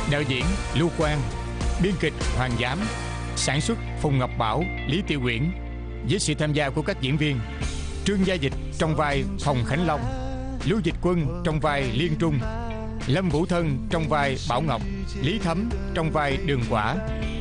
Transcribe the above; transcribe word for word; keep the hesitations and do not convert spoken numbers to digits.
Đạo diễn Lưu Quang, biên kịch Hoàng Giám, sản xuất Phùng Ngọc Bảo, Lý Tiểu Uyển, với sự tham gia của các diễn viên Trương Gia Dịch trong vai Phòng Khánh Long, Lưu Dịch Quân trong vai Liên Trung, Lâm Vũ Thân trong vai Bảo Ngọc, Lý Thấm trong vai Đường Quả,